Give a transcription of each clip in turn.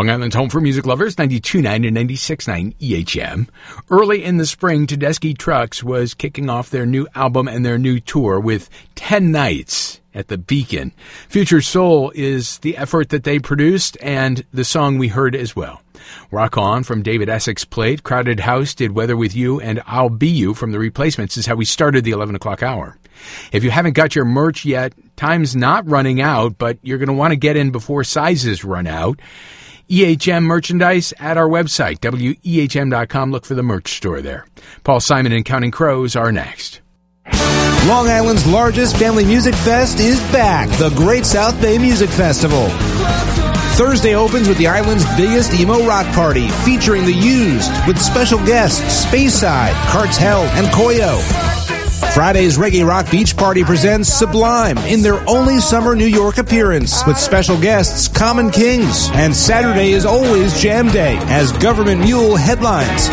Long Island's home for music lovers, 92.9 and 96.9 EHM. Early in the spring, Tedeschi Trucks was kicking off their new album and their new tour with 10 nights at the Beacon. Future Soul is the effort that they produced and the song we heard as well. Rock On from David Essex played. Crowded House did Weather With You, and I'll Be You from The Replacements is how we started the 11 o'clock hour. If you haven't got your merch yet, time's not running out, but you're going to want to get in before sizes run out. EHM merchandise at our website, WEHM.com. Look for the merch store there. Paul Simon and Counting Crows are next. Long Island's largest family music fest is back, the Great South Bay Music Festival. Thursday opens with the island's biggest emo rock party, featuring The Used, with special guests Speyside, Cartel, and Koyo. Friday's Reggae Rock Beach Party presents Sublime in their only summer New York appearance, with special guests Common Kings. And Saturday is always Jam Day, as Government Mule headlines.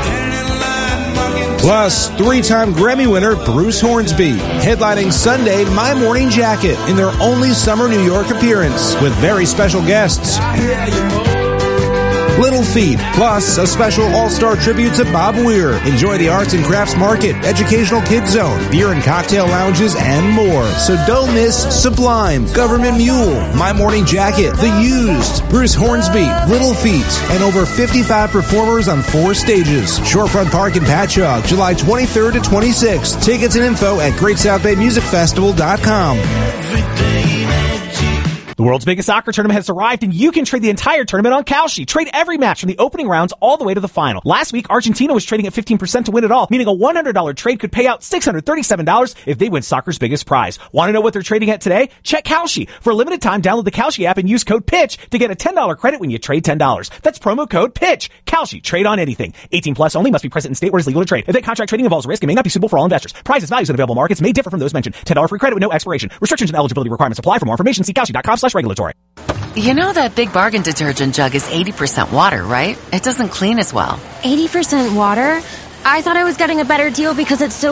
Plus, three-time Grammy winner Bruce Hornsby, headlining Sunday My Morning Jacket in their only summer New York appearance, with very special guests. Little Feat, plus a special all-star tribute to Bob Weir. Enjoy the arts and crafts market, educational kids zone, beer and cocktail lounges, and more. So don't miss Sublime, Government Mule, My Morning Jacket, The Used, Bruce Hornsby, Little Feat, and over 55 performers on 4 stages. Shorefront Park in Patchogue, July 23rd to 26th. Tickets and info at GreatSouthBayMusicFestival.com. The world's biggest soccer tournament has arrived, and you can trade the entire tournament on Kalshi. Trade every match from the opening rounds all the way to the final. Last week, Argentina was trading at 15% to win it all, meaning a $100 trade could pay out $637 if they win soccer's biggest prize. Want to know what they're trading at today? Check Kalshi. For a limited time, download the Kalshi app and use code PITCH to get a $10 credit when you trade $10. That's promo code PITCH. Kalshi. Trade on anything. 18 plus only. Must be present in state where it's legal to trade. Event contract trading involves risk and may not be suitable for all investors. Prices, values, and available markets may differ from those mentioned. $10 free credit with no expiration. Restrictions and eligibility requirements apply. For more information, see Kalshi.com/regulatory. You know that Big Bargain detergent jug is 80% water, right? It doesn't clean as well. 80% water? I thought I was getting a better deal because it's so